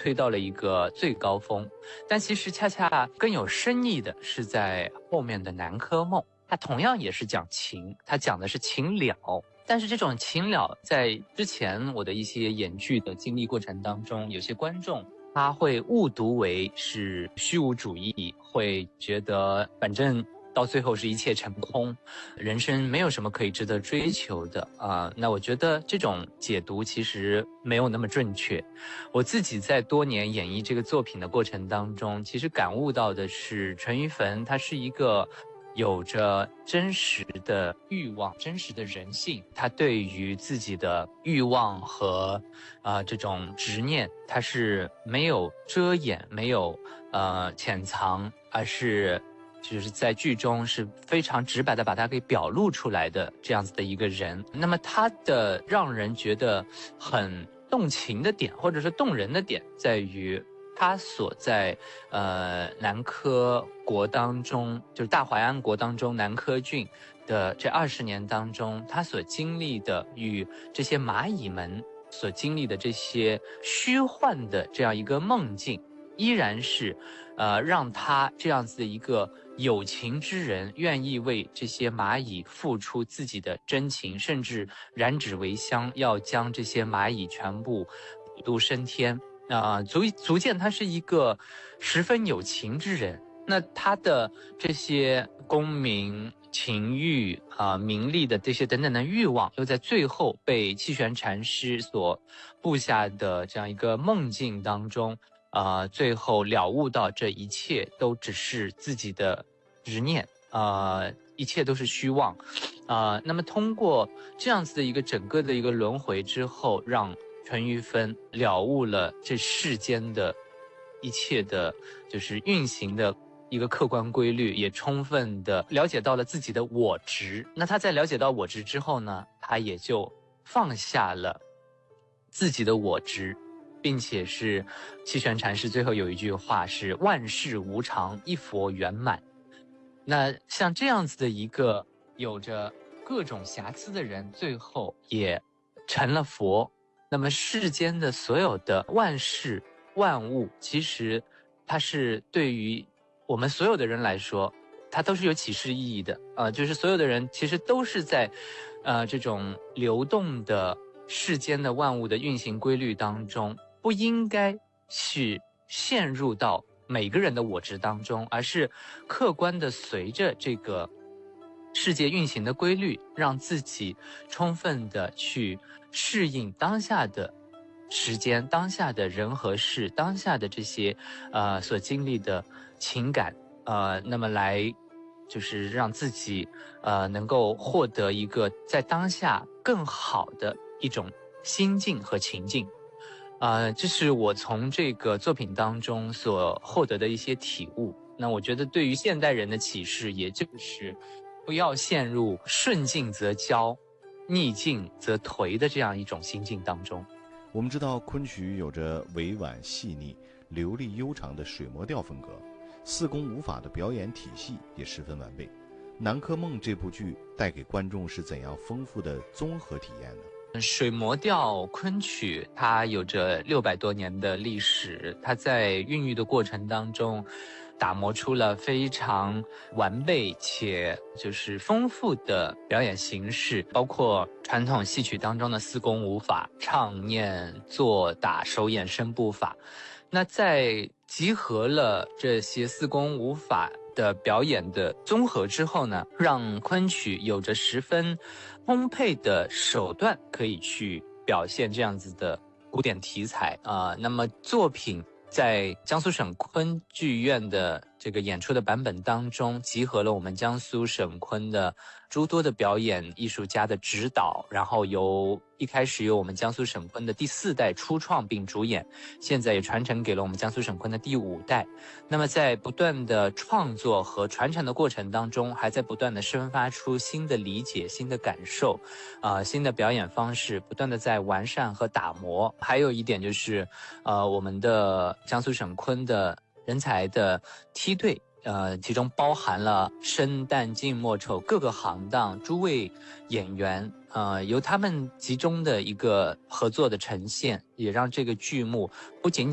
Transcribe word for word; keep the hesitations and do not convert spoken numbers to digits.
推到了一个最高峰。但其实恰恰更有深意的是在后面的南柯梦，它同样也是讲情，它讲的是情了。但是这种情了，在之前我的一些演剧的经历过程当中，有些观众他会误读为是虚无主义，会觉得反正到最后是一切成空，人生没有什么可以值得追求的啊、呃。那我觉得这种解读其实没有那么正确。我自己在多年演绎这个作品的过程当中，其实感悟到的是陈玉汾他是一个有着真实的欲望、真实的人性，他对于自己的欲望和啊、呃、这种执念，他是没有遮掩、没有呃潜藏，而是就是在剧中是非常直白的把它给表露出来的这样子的一个人。那么他的让人觉得很动情的点，或者是动人的点，在于他所在呃南柯国当中，就是大淮安国当中南柯郡的这二十年当中，他所经历的与这些蚂蚁们所经历的这些虚幻的这样一个梦境，依然是呃让他这样子的一个有情之人愿意为这些蚂蚁付出自己的真情，甚至燃纸为香，要将这些蚂蚁全部普渡升天。啊、呃，足足见他是一个十分有情之人。那他的这些功名、情欲啊、呃、名利的这些等等的欲望，又在最后被气玄禅师所布下的这样一个梦境当中，啊、呃，最后了悟到这一切都只是自己的执念，啊、呃，一切都是虚妄，啊、呃，那么通过这样子的一个整个的一个轮回之后，让陈玉汾了悟了这世间的一切的就是运行的一个客观规律，也充分的了解到了自己的我执。那他在了解到我执之后呢，他也就放下了自己的我执，并且是气玄禅师最后有一句话是万事无常，一佛圆满。那像这样子的一个有着各种瑕疵的人，最后也成了佛。那么世间的所有的万事万物，其实它是对于我们所有的人来说，它都是有启示意义的。呃，就是所有的人其实都是在呃这种流动的世间的万物的运行规律当中，不应该去陷入到每个人的我执当中，而是客观的随着这个世界运行的规律，让自己充分的去适应当下的时间、当下的人和事、当下的这些呃所经历的情感，呃，那么来就是让自己呃能够获得一个在当下更好的一种心境和情境。呃，这是我从这个作品当中所获得的一些体悟。那我觉得对于现代人的启示，也就是不要陷入顺境则骄，逆境则颓的这样一种心境当中。 我们知道昆曲有着委婉细腻、流利悠长的水磨调风格，四功五法的表演体系也十分完备。《南柯梦》这部剧带给观众是怎样丰富的综合体验呢？ 水磨调昆曲它有着六百多年的历史，它在孕育的过程当中打磨出了非常完备且就是丰富的表演形式，包括传统戏曲当中的四功五法，唱念做打手眼身步法。那在集合了这些四功五法的表演的综合之后呢，让昆曲有着十分丰沛的手段可以去表现这样子的古典题材啊、呃。那么作品在江苏省昆剧院的这个演出的版本当中，集合了我们江苏省昆的诸多的表演艺术家的指导，然后由一开始由我们江苏省昆的第四代初创并主演，现在也传承给了我们江苏省昆的第五代。那么在不断的创作和传承的过程当中，还在不断的生发出新的理解、新的感受，啊、呃，新的表演方式，不断的在完善和打磨。还有一点就是，呃，我们的江苏省昆的人才的梯队。呃，其中包含了生旦净末丑各个行当诸位演员，呃，由他们集中的一个合作的呈现，也让这个剧目不仅